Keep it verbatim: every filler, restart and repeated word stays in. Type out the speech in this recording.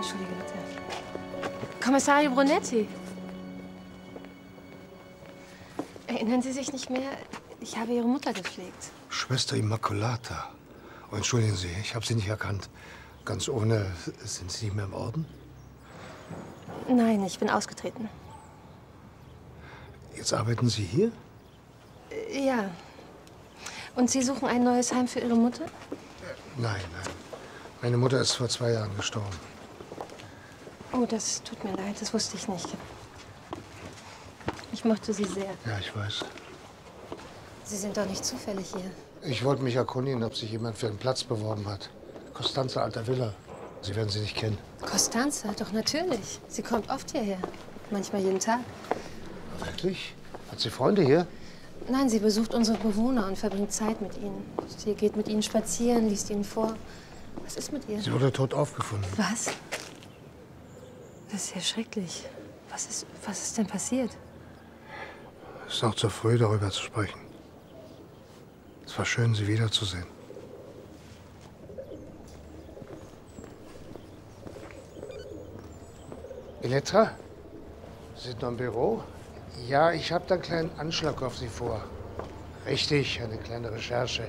Entschuldige bitte. Kommissario Brunetti. Erinnern Sie sich nicht mehr? Ich habe Ihre Mutter gepflegt. Schwester Immaculata. Oh, entschuldigen Sie, ich habe Sie nicht erkannt. Ganz ohne, sind Sie nicht mehr im Orden? Nein, ich bin ausgetreten. Jetzt arbeiten Sie hier? Ja. Und Sie suchen ein neues Heim für Ihre Mutter? Nein, nein. Meine Mutter ist vor zwei Jahren gestorben. Oh, das tut mir leid, das wusste ich nicht. Ich mochte Sie sehr. Ja, ich weiß. Sie sind doch nicht zufällig hier. Ich wollte mich erkundigen, ob sich jemand für einen Platz beworben hat. Costanza Alta Villa. Sie werden sie nicht kennen. Costanza? Doch natürlich. Sie kommt oft hierher. Manchmal jeden Tag. Wirklich? Hat sie Freunde hier? Nein, sie besucht unsere Bewohner und verbringt Zeit mit ihnen. Sie geht mit ihnen spazieren, liest ihnen vor. Was ist mit ihr? Sie wurde tot aufgefunden. Was? Das ist ja schrecklich. Was ist, was ist denn passiert? Es ist noch zu früh, darüber zu sprechen. Es war schön, Sie wiederzusehen. Elettra? Sie sind noch im Büro? Ja, ich habe da einen kleinen Anschlag auf Sie vor. Richtig, eine kleine Recherche.